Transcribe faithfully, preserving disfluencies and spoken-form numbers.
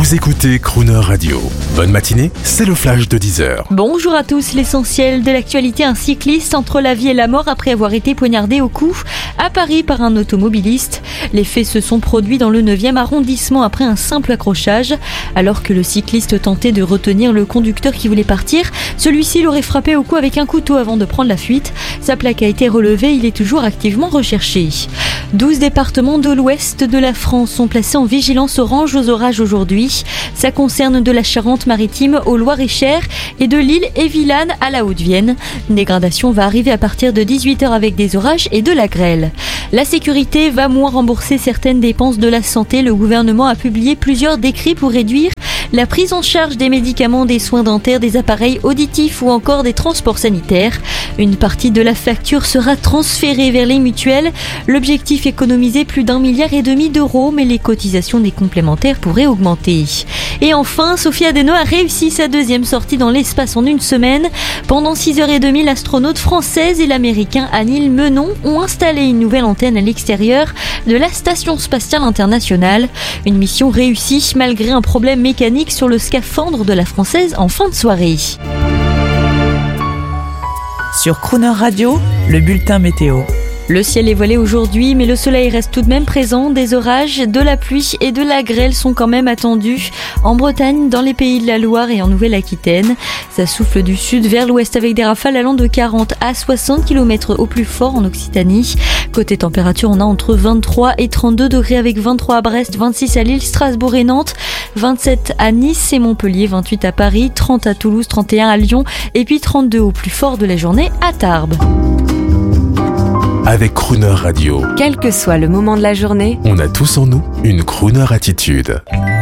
Vous écoutez Crooner Radio. Bonne matinée, c'est le flash de dix heures. Bonjour à tous, l'essentiel de l'actualité, un cycliste entre la vie et la mort après avoir été poignardé au cou à Paris par un automobiliste. Les faits se sont produits dans le neuvième arrondissement après un simple accrochage. Alors que le cycliste tentait de retenir le conducteur qui voulait partir, celui-ci l'aurait frappé au cou avec un couteau avant de prendre la fuite. Sa plaque a été relevée, il est toujours activement recherché. douze départements de l'ouest de la France sont placés en vigilance orange aux orages aujourd'hui. Ça concerne de la Charente-Maritime au Loir-et-Cher et de l'île et Villane à la Haute-Vienne. Une dégradation va arriver à partir de dix-huit heures avec des orages et de la grêle. La sécurité va moins rembourser certaines dépenses de la santé. Le gouvernement a publié plusieurs décrets pour réduire la prise en charge des médicaments, des soins dentaires, des appareils auditifs ou encore des transports sanitaires. Une partie de la facture sera transférée vers les mutuelles. L'objectif, économiser plus d'un milliard et demi d'euros, mais les cotisations des complémentaires pourraient augmenter. Et enfin, Sophie Adeno a réussi sa deuxième sortie dans l'espace en une semaine. Pendant six heures trente, l'astronaute française et l'américain Anil Menon ont installé une nouvelle antenne à l'extérieur de la Station spatiale internationale. Une mission réussie malgré un problème mécanique sur le scaphandre de la Française en fin de soirée. Sur Crooner Radio, le bulletin météo. Le ciel est voilé aujourd'hui, mais le soleil reste tout de même présent. Des orages, de la pluie et de la grêle sont quand même attendus en Bretagne, dans les pays de la Loire et en Nouvelle-Aquitaine. Ça souffle du sud vers l'ouest avec des rafales allant de quarante à soixante kilomètres au plus fort en Occitanie. Côté température, on a entre vingt-trois et trente-deux degrés avec vingt-trois à Brest, vingt-six à Lille, Strasbourg et Nantes, vingt-sept à Nice et Montpellier, vingt-huit à Paris, trente à Toulouse, trente et un à Lyon et puis trente-deux au plus fort de la journée à Tarbes. Avec Crooner Radio, quel que soit le moment de la journée, on a tous en nous une Crooner attitude.